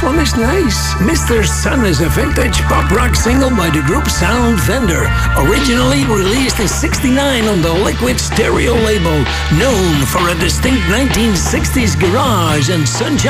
one is nice. Mr. Sun is a vintage pop rock single by the group Sound Vendor, originally released in '69 on the Liquid Stereo label, known for a distinct 1960s garage and sunshine